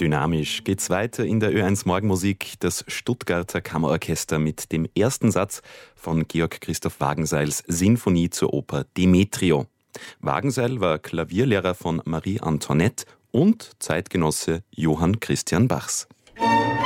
Dynamisch geht's weiter in der Ö1 Morgenmusik. Das Stuttgarter Kammerorchester mit dem ersten Satz von Georg Christoph Wagenseils Sinfonie zur Oper Demetrio. Wagenseil war Klavierlehrer von Marie Antoinette und Zeitgenosse Johann Christian Bachs.